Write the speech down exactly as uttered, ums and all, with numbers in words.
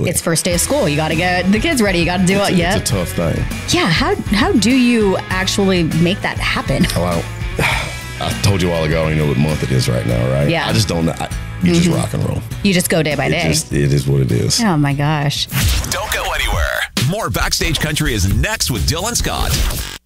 Exactly. It's first day of school. You got to get the kids ready. You got to do it's, it. Yeah. It's a tough thing. Yeah. How how do you actually make that happen? Oh, I, I told you a while ago, I don't even know what month it is right now, right? Yeah. I just don't know. I, you mm-hmm. just rock and roll. You just go day by it day. Just, it is what it is. Oh, my gosh. Don't go anywhere. More Backstage Country is next with Dylan Scott.